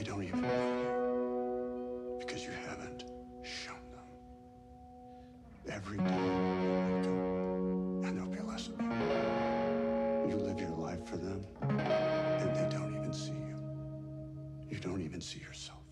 they don't even know you because you haven't shown them. Every day you wake up, and there'll be less of you. You live your life for them, and they don't even see you. You don't even see yourself.